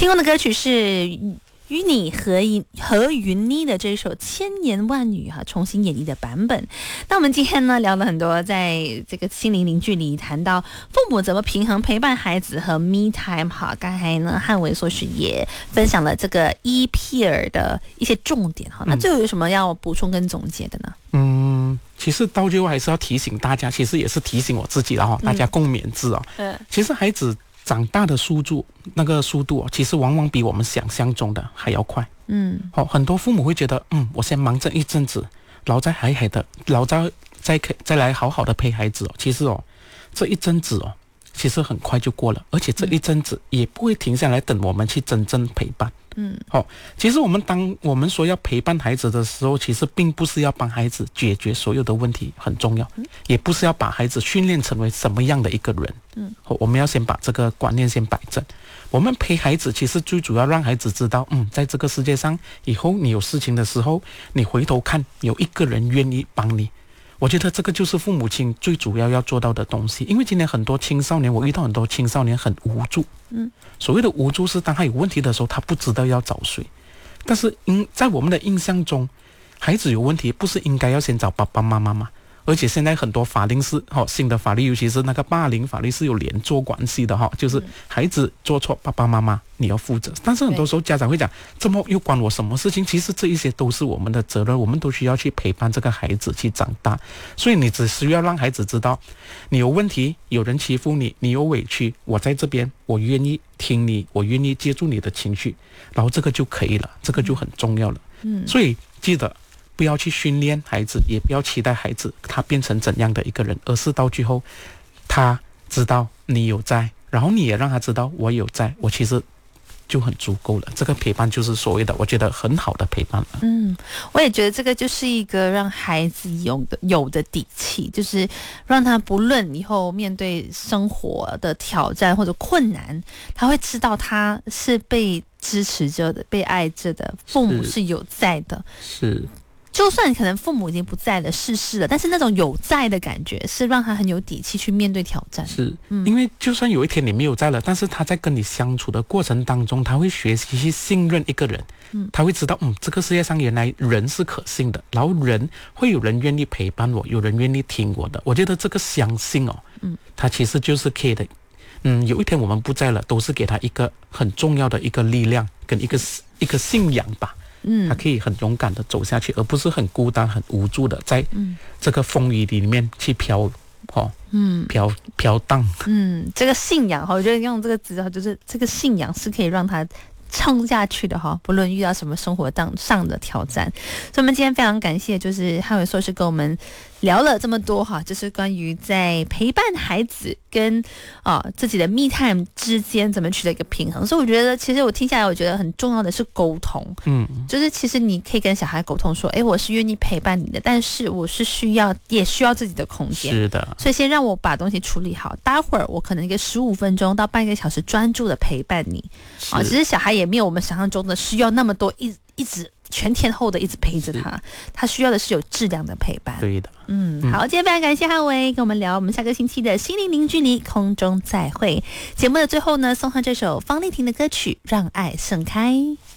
听过的歌曲是与你何云妮的这首千言万语重新演绎的版本。那我们今天呢聊了很多，在这个心灵凝聚里谈到父母怎么平衡陪伴孩子和 me time 刚才呢汉伟硕士也分享了这个 EPR 的一些重点那最后有什么要补充跟总结的呢？ 其实到最后还是要提醒大家，其实也是提醒我自己的大家共勉之其实孩子长大的速度其实往往比我们想象中的还要快。很多父母会觉得我先忙这一阵子，然后再来好好的陪孩子其实这一阵子其实很快就过了，而且这一阵子也不会停下来等我们去真正陪伴。其实当我们说要陪伴孩子的时候，其实并不是要帮孩子解决所有的问题，很重要，也不是要把孩子训练成为什么样的一个人。我们要先把这个观念先摆正。我们陪孩子其实最主要让孩子知道，在这个世界上，以后你有事情的时候，你回头看有一个人愿意帮你。我觉得这个就是父母亲最主要要做到的东西。因为今天很多青少年，我遇到很多青少年很无助。所谓的无助是当他有问题的时候，他不知道要找谁。但是在我们的印象中，孩子有问题不是应该要先找爸爸妈妈吗？而且现在很多法令是新的法律，尤其是那个霸凌法律是有连坐关系的就是孩子做错，爸爸妈妈你要负责。但是很多时候家长会讲，怎么又关我什么事情？其实这一些都是我们的责任，我们都需要去陪伴这个孩子去长大。所以你只需要让孩子知道，你有问题，有人欺负你，你有委屈，我在这边，我愿意听你，我愿意接住你的情绪，然后这个就可以了，这个就很重要了。所以记得不要去训练孩子，也不要期待孩子他变成怎样的一个人，而是到最后他知道你有在，然后你也让他知道我有在，我其实就很足够了。这个陪伴就是所谓的我觉得很好的陪伴了。 我也觉得这个就是一个让孩子有的底气，就是让他不论以后面对生活的挑战或者困难，他会知道他是被支持着的，被爱着的，父母是有在的。 是就算可能父母已经不在了，逝世了，但是那种有在的感觉是让他很有底气去面对挑战。 是因为就算有一天你没有在了，但是他在跟你相处的过程当中，他会学习去信任一个人。他会知道这个世界上原来人是可信的，然后会有人愿意陪伴我，有人愿意听我的。我觉得这个相信他其实就是可以的。有一天我们不在了，都是给他一个很重要的一个力量跟一个信仰吧。他可以很勇敢的走下去，而不是很孤单很无助的在这个风雨里面去飘荡。 这个信仰我觉得用这个词就是这个信仰是可以让他撑下去的不论遇到什么生活上的挑战。所以我们今天非常感谢就是汉伟硕士跟我们聊了这么多就是关于在陪伴孩子跟自己的 me time 之间怎么取得一个平衡。所以我觉得其实我听下来，我觉得很重要的是沟通。就是其实你可以跟小孩沟通说，我是愿意陪伴你的，但是我是也需要自己的空间。是的，所以先让我把东西处理好，待会儿我可能一个15分钟到半个小时专注的陪伴你。其实小孩也没有我们想象中的需要那么多一直全天候的一直陪着他需要的是有质量的陪伴。 对的。 好，今天非常感谢汉伟跟我们聊，我们下个星期的心灵零距离空中再会。节目的最后呢，送上这首方丽婷的歌曲《让爱盛开》。